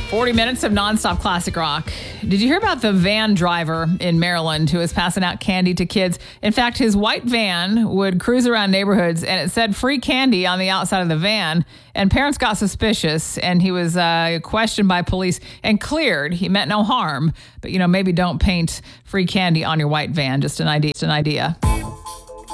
40 minutes of nonstop classic rock. Did you hear about the van driver in Maryland who was passing out candy to kids? In fact, his white van would cruise around neighborhoods and it said free candy on the outside of the van. And parents got suspicious and he was questioned by police and cleared. He meant no harm. But, maybe don't paint free candy on your white van. Just an idea.